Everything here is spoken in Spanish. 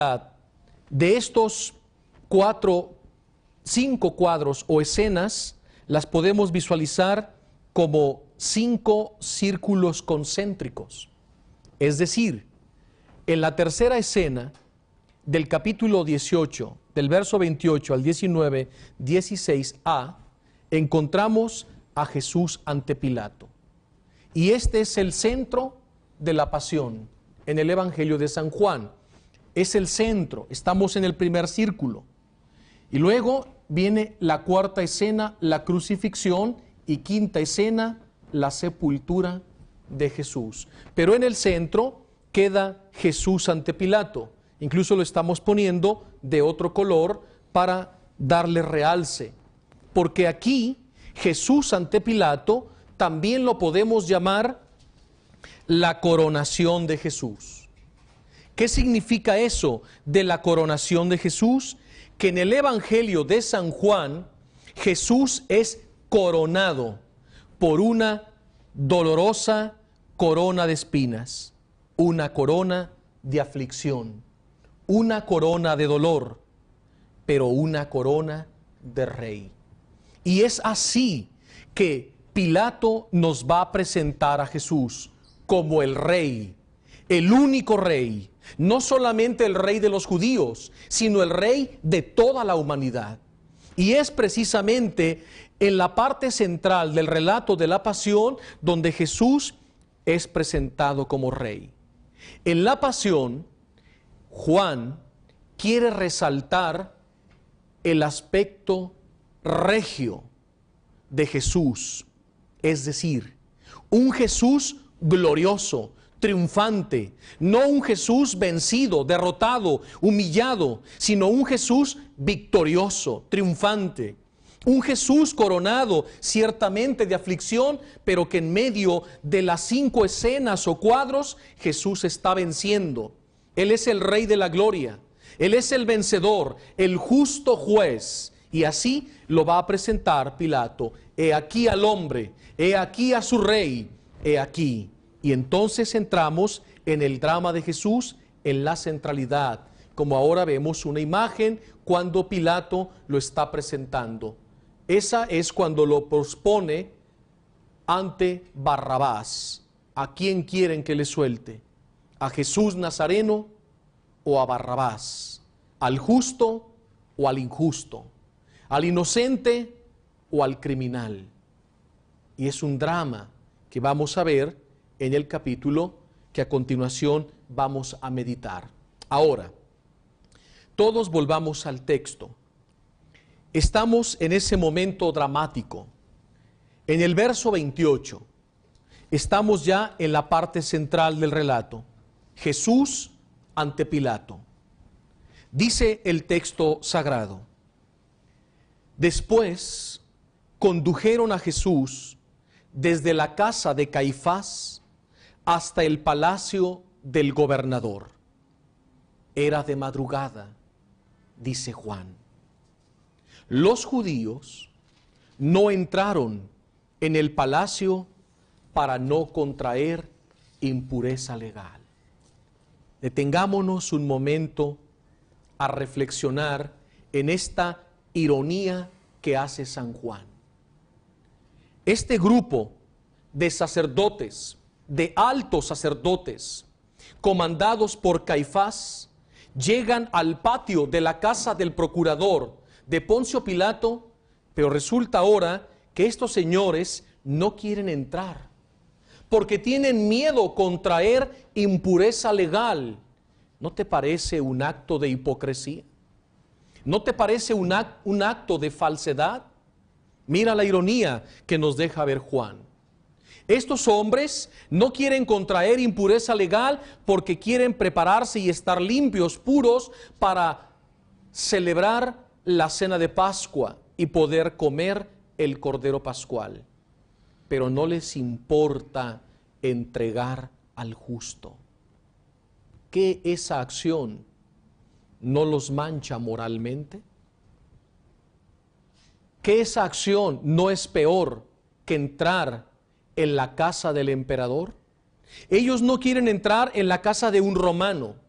de estos cinco cuadros o escenas, las podemos visualizar como 5 círculos concéntricos. Es decir, en la tercera escena del capítulo 18, del verso 28 al 19, 16a, encontramos a Jesús ante Pilato. Y este es el centro de la pasión en el Evangelio de San Juan. Es el centro, estamos en el primer círculo. Y luego viene la cuarta escena, la crucifixión, y quinta escena, la sepultura de Jesús. Pero en el centro queda Jesús ante Pilato. Incluso lo estamos poniendo de otro color para darle realce. Porque aquí, Jesús ante Pilato, también lo podemos llamar la coronación de Jesús. ¿Qué significa eso de la coronación de Jesús? Que en el Evangelio de San Juan, Jesús es coronado por una dolorosa corona de espinas, una corona de aflicción, una corona de dolor, pero una corona de rey. Y es así que Pilato nos va a presentar a Jesús como el rey, el único rey, no solamente el rey de los judíos, sino el rey de toda la humanidad. Y es precisamente en la parte central del relato de la pasión donde Jesús es presentado como rey. En la pasión, Juan quiere resaltar el aspecto regio de Jesús, es decir, un Jesús glorioso, triunfante, no un Jesús vencido, derrotado, humillado, sino un Jesús victorioso, triunfante. Un Jesús coronado ciertamente de aflicción, pero que en medio de las 5 escenas o cuadros, Jesús está venciendo. Él es el Rey de la gloria, Él es el vencedor, el justo juez. Y así lo va a presentar Pilato. He aquí al hombre, he aquí a su rey, he aquí. Y entonces entramos en el drama de Jesús, en la centralidad, como ahora vemos una imagen cuando Pilato lo está presentando. Esa es cuando lo pospone ante Barrabás. ¿A quién quieren que le suelte? ¿A Jesús Nazareno o a Barrabás? ¿Al justo o al injusto? ¿Al inocente o al criminal? Y es un drama que vamos a ver en el capítulo que a continuación vamos a meditar. Ahora, todos volvamos al texto. Estamos en ese momento dramático. En el verso 28, estamos ya en la parte central del relato. Jesús ante Pilato. Dice el texto sagrado: después condujeron a Jesús desde la casa de Caifás hasta el palacio del gobernador. Era de madrugada, dice Juan. Los judíos no entraron en el palacio para no contraer impureza legal. Detengámonos un momento a reflexionar en esta ironía que hace San Juan. Este grupo de sacerdotes, de altos sacerdotes, comandados por Caifás, llegan al patio de la casa del procurador de Poncio Pilato, pero resulta ahora que estos señores no quieren entrar, porque tienen miedo contraer impureza legal. ¿No te parece un acto de hipocresía? ¿No te parece un acto de falsedad? Mira la ironía que nos deja ver Juan. Estos hombres no quieren contraer impureza legal porque quieren prepararse y estar limpios, puros, para celebrar la cena de Pascua y poder comer el Cordero Pascual. Pero no les importa entregar al justo. ¿Que esa acción no los mancha moralmente? ¿Que esa acción no es peor que entrar en la casa del emperador? Ellos no quieren entrar en la casa de un romano,